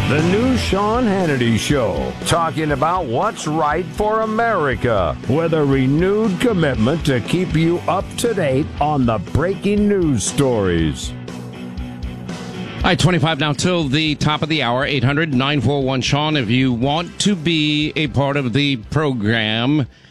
The new Sean Hannity Show, talking about what's right for America, with a renewed commitment to keep you up to date on the breaking news stories. All right, 25 now till the top of the hour, 800-941-SEAN. If you want to be a part of the program,